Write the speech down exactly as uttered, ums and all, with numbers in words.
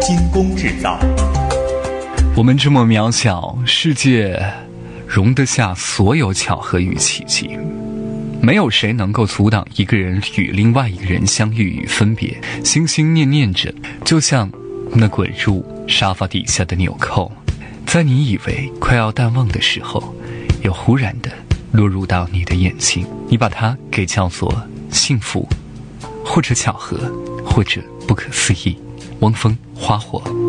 精工制造。 我们这么渺小，世界容得下所有巧合与奇迹。没有谁能够阻挡一个人与另外一个人相遇与分别，心心念念着，就像那滚入沙发底下的纽扣，在你以为快要淡忘的时候，又忽然的落入到你的眼睛。你把它给叫做幸福，或者巧合，或者不可思议。汪峰，花火。